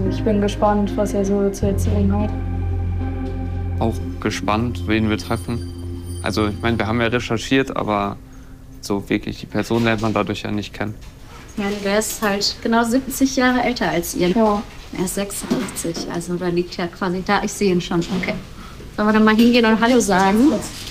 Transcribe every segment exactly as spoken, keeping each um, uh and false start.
Also ich bin gespannt, was er so zu erzählen hat. Auch gespannt, wen wir treffen. Also ich meine, wir haben ja recherchiert, aber so wirklich die Person lernt man dadurch ja nicht kennen. Ja, der ist halt genau siebzig Jahre älter als ihr. Ja. Er ist sechsundfünfzig, also da liegt ja quasi da. Ich sehe ihn schon. Okay. Sollen wir dann mal hingehen und Hallo sagen?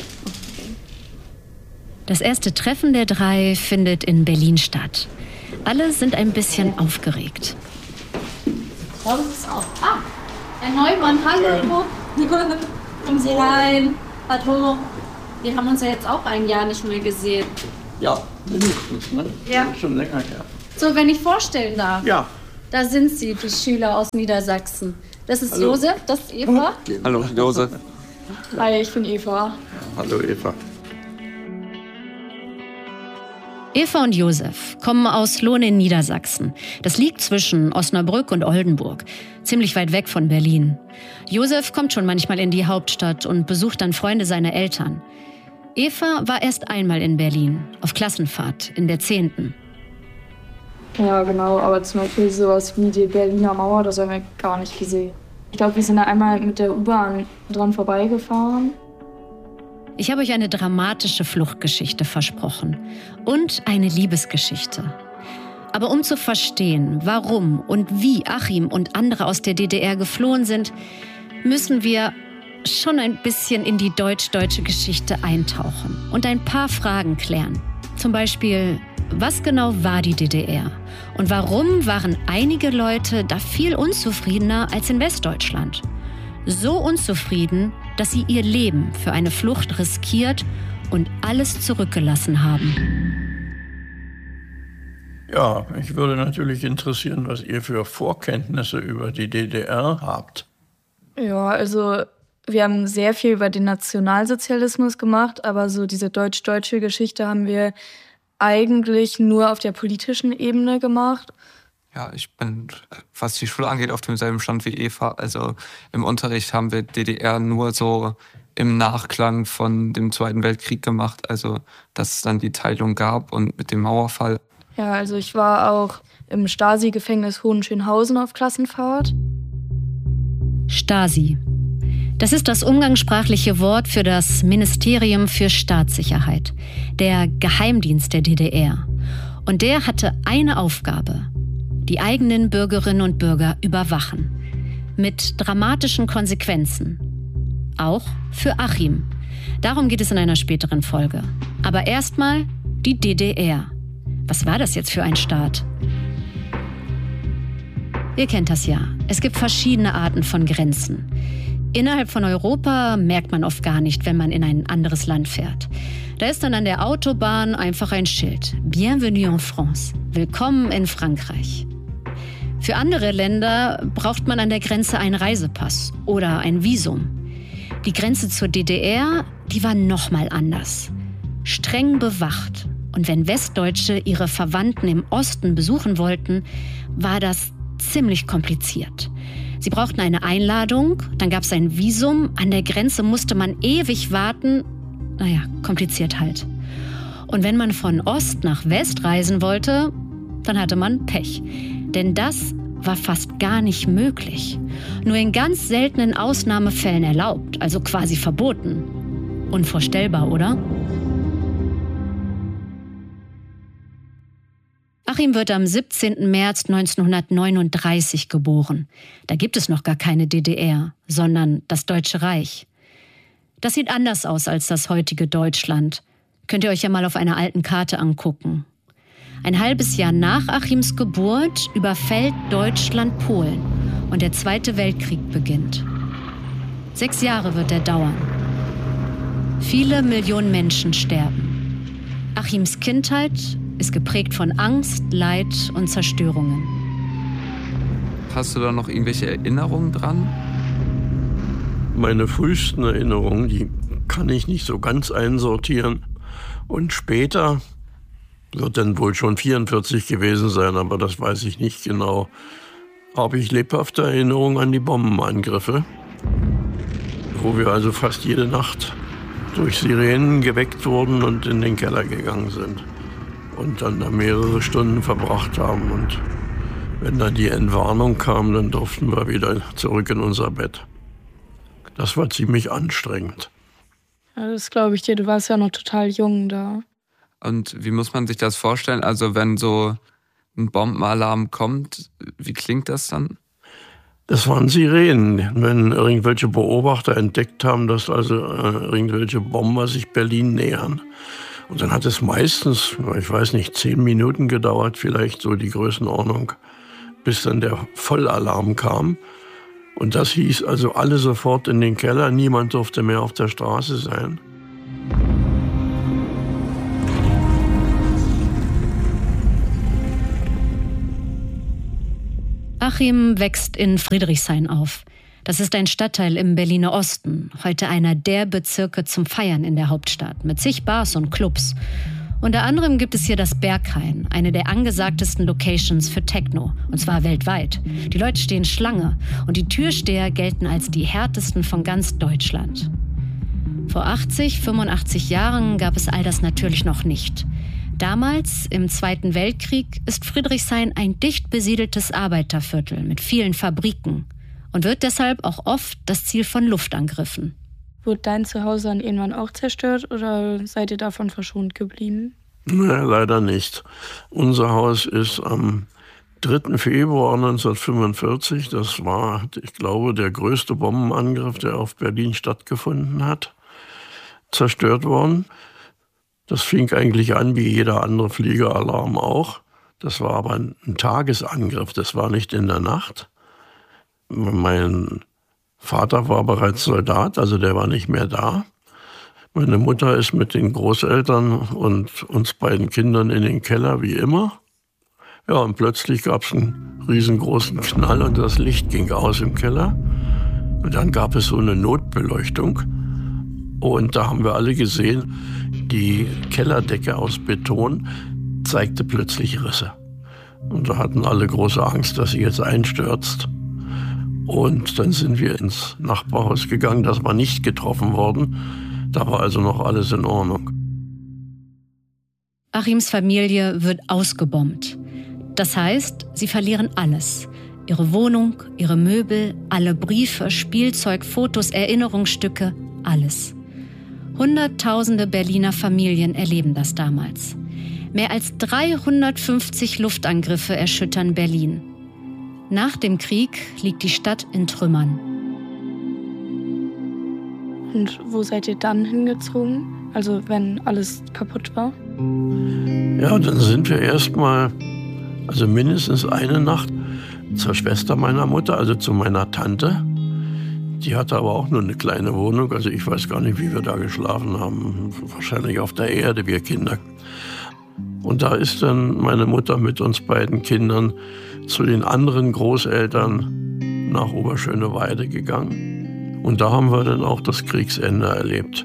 Das erste Treffen der drei findet in Berlin statt. Alle sind ein bisschen aufgeregt. Oh, das ist auch. Ah, Herr Neumann, hallo. Kommen Sie rein. Hallo. Wir haben uns ja jetzt auch ein Jahr nicht mehr gesehen. Ja, mindestens, ne? Ja. Schon länger her. So, wenn ich vorstellen darf. Ja. Da sind sie, die Schüler aus Niedersachsen. Das ist Hallo. Josef, das ist Eva. Hallo, Josef. Hi, ich bin Eva. Hallo Eva. Eva und Josef kommen aus Lohne in Niedersachsen. Das liegt zwischen Osnabrück und Oldenburg, ziemlich weit weg von Berlin. Josef kommt schon manchmal in die Hauptstadt und besucht dann Freunde seiner Eltern. Eva war erst einmal in Berlin, auf Klassenfahrt, in der zehnten. Ja, genau, aber zum Beispiel sowas wie die Berliner Mauer, das haben wir gar nicht gesehen. Ich glaube, wir sind da einmal mit der U-Bahn dran vorbeigefahren. Ich habe euch eine dramatische Fluchtgeschichte versprochen und eine Liebesgeschichte. Aber um zu verstehen, warum und wie Achim und andere aus der D D R geflohen sind, müssen wir schon ein bisschen in die deutsch-deutsche Geschichte eintauchen und ein paar Fragen klären. Zum Beispiel, was genau war die D D R? Und warum waren einige Leute da viel unzufriedener als in Westdeutschland? So unzufrieden, dass sie ihr Leben für eine Flucht riskiert und alles zurückgelassen haben. Ja, mich würde natürlich interessieren, was ihr für Vorkenntnisse über die D D R habt. Ja, also wir haben sehr viel über den Nationalsozialismus gemacht, aber so diese deutsch-deutsche Geschichte haben wir eigentlich nur auf der politischen Ebene gemacht. Ja, ich bin, was die Schule angeht, auf demselben Stand wie Eva. Also im Unterricht haben wir D D R nur so im Nachklang von dem Zweiten Weltkrieg gemacht. Also, dass es dann die Teilung gab und mit dem Mauerfall. Ja, also ich war auch im Stasi-Gefängnis Hohenschönhausen auf Klassenfahrt. Stasi. Das ist das umgangssprachliche Wort für das Ministerium für Staatssicherheit, der Geheimdienst der D D R. Und der hatte eine Aufgabe: die eigenen Bürgerinnen und Bürger überwachen. Mit dramatischen Konsequenzen. Auch für Achim. Darum geht es in einer späteren Folge. Aber erstmal die D D R. Was war das jetzt für ein Staat? Ihr kennt das ja. Es gibt verschiedene Arten von Grenzen. Innerhalb von Europa merkt man oft gar nicht, wenn man in ein anderes Land fährt. Da ist dann an der Autobahn einfach ein Schild. Bienvenue en France. Willkommen in Frankreich. Für andere Länder braucht man an der Grenze einen Reisepass oder ein Visum. Die Grenze zur D D R, die war noch mal anders. Streng bewacht. Und wenn Westdeutsche ihre Verwandten im Osten besuchen wollten, war das ziemlich kompliziert. Sie brauchten eine Einladung, dann gab es ein Visum, an der Grenze musste man ewig warten. Naja, kompliziert halt. Und wenn man von Ost nach West reisen wollte, dann hatte man Pech. Denn das war fast gar nicht möglich. Nur in ganz seltenen Ausnahmefällen erlaubt, also quasi verboten. Unvorstellbar, oder? Achim wird am siebzehnten März neunzehnhundertneununddreißig geboren. Da gibt es noch gar keine D D R, sondern das Deutsche Reich. Das sieht anders aus als das heutige Deutschland. Könnt ihr euch ja mal auf einer alten Karte angucken. Ein halbes Jahr nach Achims Geburt überfällt Deutschland Polen und der Zweite Weltkrieg beginnt. Sechs Jahre wird er dauern. Viele Millionen Menschen sterben. Achims Kindheit ist geprägt von Angst, Leid und Zerstörungen. Hast du da noch irgendwelche Erinnerungen dran? Meine frühesten Erinnerungen, die kann ich nicht so ganz einsortieren. Und später wird dann wohl schon vierundvierzig gewesen sein, aber das weiß ich nicht genau. Habe ich lebhafte Erinnerungen an die Bombenangriffe, wo wir also fast jede Nacht durch Sirenen geweckt wurden und in den Keller gegangen sind. Und dann da mehrere Stunden verbracht haben und Wenn dann die Entwarnung kam, dann durften wir wieder zurück in unser Bett. Das war ziemlich anstrengend. Ja, das glaube ich dir, du warst ja noch total jung da. Und wie muss man sich das vorstellen? Also wenn so ein Bombenalarm kommt, wie klingt das dann? Das waren Sirenen, wenn irgendwelche Beobachter entdeckt haben, dass also äh, irgendwelche Bomber sich Berlin nähern. Und dann hat es meistens, ich weiß nicht, zehn Minuten gedauert, vielleicht so die Größenordnung, bis dann der Vollalarm kam. Und das hieß also alle sofort in den Keller, niemand durfte mehr auf der Straße sein. Achim wächst in Friedrichshain auf. Das ist ein Stadtteil im Berliner Osten, heute einer der Bezirke zum Feiern in der Hauptstadt, mit zig Bars und Clubs. Unter anderem gibt es hier das Berghain, eine der angesagtesten Locations für Techno, und zwar weltweit. Die Leute stehen Schlange und die Türsteher gelten als die härtesten von ganz Deutschland. Vor achtzig, fünfundachtzig Jahren gab es all das natürlich noch nicht. Damals, im Zweiten Weltkrieg, ist Friedrichshain ein dicht besiedeltes Arbeiterviertel mit vielen Fabriken und wird deshalb auch oft das Ziel von Luftangriffen. Wurde dein Zuhause dann irgendwann auch zerstört oder seid ihr davon verschont geblieben? Nein, leider nicht. Unser Haus ist am dritten Februar neunzehnhundertfünfundvierzig, das war, ich glaube, der größte Bombenangriff, der auf Berlin stattgefunden hat, zerstört worden. Das fing eigentlich an wie jeder andere Fliegeralarm auch. Das war aber ein Tagesangriff, das war nicht in der Nacht. Mein Vater war bereits Soldat, also der war nicht mehr da. Meine Mutter ist mit den Großeltern und uns beiden Kindern in den Keller, wie immer. Ja, und plötzlich gab es einen riesengroßen Knall und das Licht ging aus im Keller. Und dann gab es so eine Notbeleuchtung. Und da haben wir alle gesehen, die Kellerdecke aus Beton zeigte plötzlich Risse. Und da hatten alle große Angst, dass sie jetzt einstürzt. Und dann sind wir ins Nachbarhaus gegangen, das war nicht getroffen worden. Da war also noch alles in Ordnung. Achims Familie wird ausgebombt. Das heißt, sie verlieren alles. Ihre Wohnung, ihre Möbel, alle Briefe, Spielzeug, Fotos, Erinnerungsstücke, alles. Hunderttausende Berliner Familien erleben das damals. Mehr als dreihundertfünfzig Luftangriffe erschüttern Berlin. Nach dem Krieg liegt die Stadt in Trümmern. Und wo seid ihr dann hingezogen? Also wenn alles kaputt war? Ja, dann sind wir erstmal, also mindestens eine Nacht zur Schwester meiner Mutter, also zu meiner Tante. Die hatte aber auch nur eine kleine Wohnung, also ich weiß gar nicht, wie wir da geschlafen haben. Wahrscheinlich auf der Erde, wir Kinder. Und da ist dann meine Mutter mit uns beiden Kindern zu den anderen Großeltern nach Oberschöneweide gegangen. Und da haben wir dann auch das Kriegsende erlebt.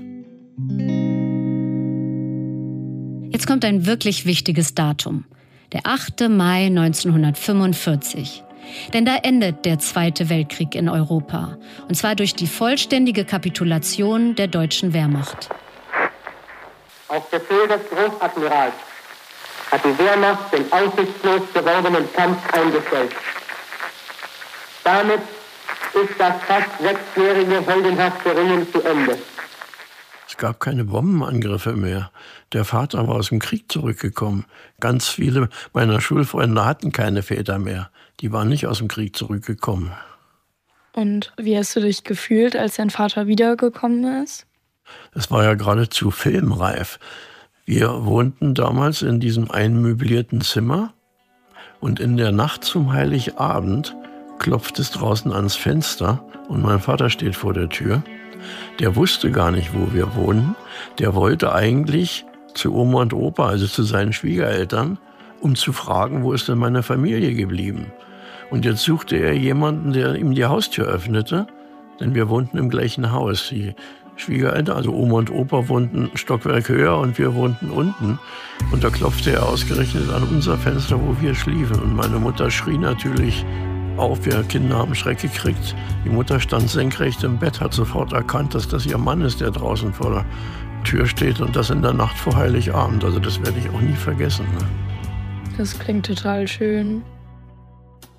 Jetzt kommt ein wirklich wichtiges Datum. Der achte Mai neunzehnhundertfünfundvierzig. Denn da endet der Zweite Weltkrieg in Europa. Und zwar durch die vollständige Kapitulation der deutschen Wehrmacht. Auf Befehl des Großadmirals hat die Wehrmacht den aussichtslos gewordenen Kampf eingestellt. Damit ist das fast sechsjährige heldenhafte Ringen zu Ende. Es gab keine Bombenangriffe mehr. Der Vater war aus dem Krieg zurückgekommen. Ganz viele meiner Schulfreunde hatten keine Väter mehr. Die waren nicht aus dem Krieg zurückgekommen. Und wie hast du dich gefühlt, als dein Vater wiedergekommen ist? Es war ja geradezu filmreif. Wir wohnten damals in diesem einmöblierten Zimmer und in der Nacht zum Heiligabend klopft es draußen ans Fenster und mein Vater steht vor der Tür. Der wusste gar nicht, wo wir wohnen. Der wollte eigentlich zu Oma und Opa, also zu seinen Schwiegereltern, um zu fragen, wo ist denn meine Familie geblieben? Und jetzt suchte er jemanden, der ihm die Haustür öffnete, denn wir wohnten im gleichen Haus. Die Schwiegereltern, also Oma und Opa, wohnten ein Stockwerk höher und wir wohnten unten. Und da klopfte er ausgerechnet an unser Fenster, wo wir schliefen. Und meine Mutter schrie natürlich auf, wir Kinder haben Schreck gekriegt. Die Mutter stand senkrecht im Bett, hat sofort erkannt, dass das ihr Mann ist, der draußen vor der Tür steht und das in der Nacht vor Heiligabend. Also das werde ich auch nie vergessen. Ne? Das klingt total schön.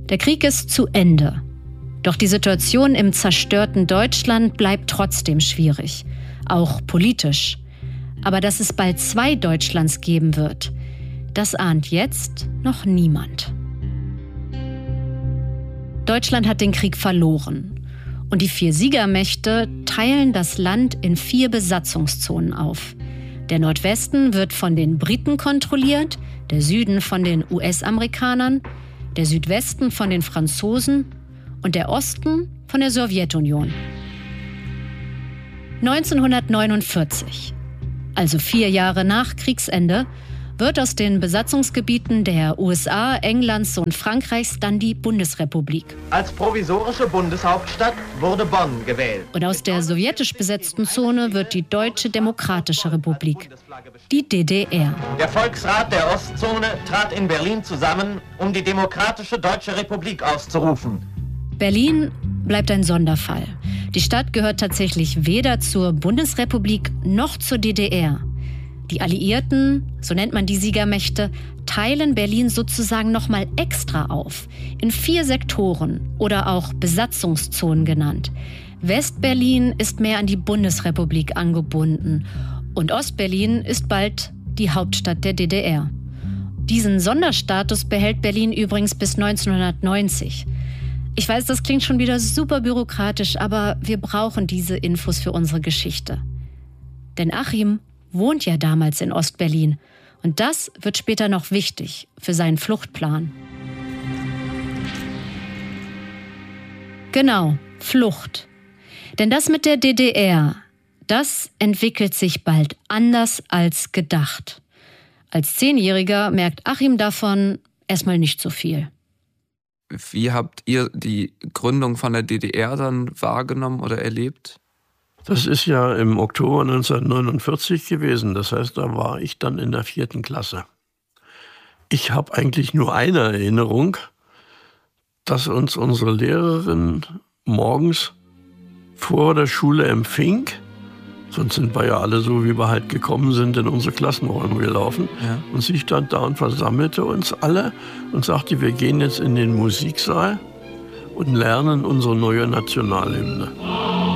Der Krieg ist zu Ende. Doch die Situation im zerstörten Deutschland bleibt trotzdem schwierig, auch politisch. Aber dass es bald zwei Deutschlands geben wird, das ahnt jetzt noch niemand. Deutschland hat den Krieg verloren. Und die vier Siegermächte teilen das Land in vier Besatzungszonen auf. Der Nordwesten wird von den Briten kontrolliert, der Süden von den U S-Amerikanern, der Südwesten von den Franzosen und der Osten von der Sowjetunion. neunzehnhundertneunundvierzig, also vier Jahre nach Kriegsende, wird aus den Besatzungsgebieten der U S A, Englands und Frankreichs dann die Bundesrepublik. Als provisorische Bundeshauptstadt wurde Bonn gewählt. Und aus der sowjetisch besetzten Zone wird die Deutsche Demokratische Republik, die D D R. Der Volksrat der Ostzone trat in Berlin zusammen, um die Demokratische Deutsche Republik auszurufen. Berlin bleibt ein Sonderfall. Die Stadt gehört tatsächlich weder zur Bundesrepublik noch zur D D R. Die Alliierten, so nennt man die Siegermächte, teilen Berlin sozusagen nochmal extra auf, in vier Sektoren oder auch Besatzungszonen genannt. West-Berlin ist mehr an die Bundesrepublik angebunden und Ost-Berlin ist bald die Hauptstadt der D D R. Diesen Sonderstatus behält Berlin übrigens bis neunzehnhundertneunzig. Ich weiß, das klingt schon wieder super bürokratisch, aber wir brauchen diese Infos für unsere Geschichte. Denn Achim wohnt ja damals in Ost-Berlin. Und das wird später noch wichtig für seinen Fluchtplan. Genau, Flucht. Denn das mit der D D R, das entwickelt sich bald anders als gedacht. Als Zehnjähriger merkt Achim davon erstmal nicht so viel. Wie habt ihr die Gründung von der D D R dann wahrgenommen oder erlebt? Das ist ja im Oktober neunzehnhundertneunundvierzig gewesen. Das heißt, da war ich dann in der vierten Klasse. Ich habe eigentlich nur eine Erinnerung, dass uns unsere Lehrerin morgens vor der Schule empfing. Sonst sind wir ja alle so, wie wir halt gekommen sind, in unsere Klassenräume gelaufen. Ja. Und sie stand da und versammelte uns alle und sagte, wir gehen jetzt in den Musiksaal und lernen unsere neue Nationalhymne.